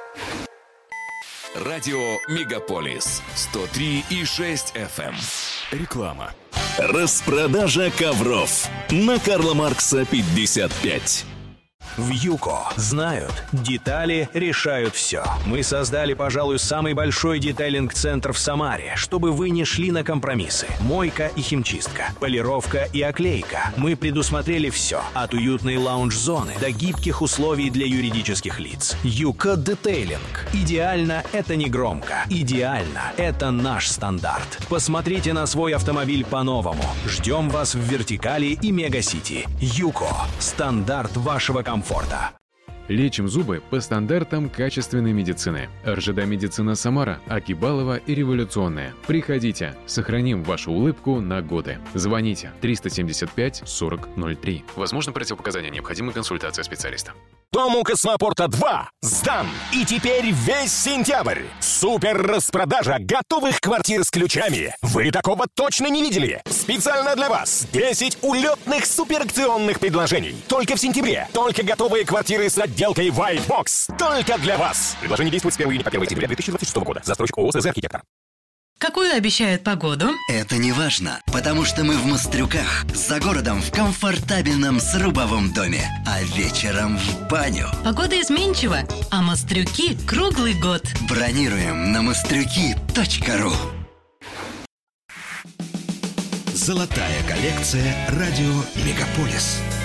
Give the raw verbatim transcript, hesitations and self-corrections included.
Радио «Мегаполис» сто три и шесть эф эм. Реклама. Распродажа ковров на Карла Маркса пятьдесят пять. В ЮКО знают, детали решают все. Мы создали, пожалуй, самый большой детейлинг-центр в Самаре, чтобы вы не шли на компромиссы. Мойка и химчистка, полировка и оклейка. Мы предусмотрели все, от уютной лаунж-зоны до гибких условий для юридических лиц. ЮКО Детейлинг. Идеально — это не громко. Идеально — это наш стандарт. Посмотрите на свой автомобиль по-новому. Ждем вас в Вертикали и Мегасити. ЮКО. Стандарт вашего комфорта. Лечим зубы по стандартам качественной медицины. РЖД Медицина Самара, Акибалова и Революционная. Приходите, сохраним вашу улыбку на годы. Звоните триста семьдесят пять сорок ноль три. Возможно, противопоказания, необходима консультация специалиста. Дом у Космопорта два сдан. И теперь весь сентябрь. Супер распродажа готовых квартир с ключами. Вы такого точно не видели. Специально для вас десять улетных суперакционных предложений. Только в сентябре. Только готовые квартиры с отделкой White Box. Только для вас. Предложение действует с первого июня по первое сентября две тысячи двадцать шестого года. Застройщик ООО «СЗ Архитектор». Какую обещают погоду? Это не важно, потому что мы в Мострюках, за городом в комфортабельном срубовом доме, а вечером в баню. Погода изменчива, а Мострюки круглый год. Бронируем на мострюки точка ру. Золотая коллекция «Радио Мегаполис».